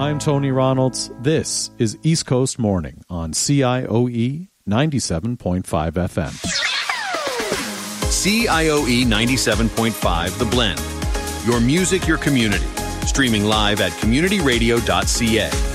I'm Tony Ronalds. This is East Coast Morning on CIOE 97.5 FM. CIOE 97.5 The Blend. Your music, your community. Streaming live at communityradio.ca.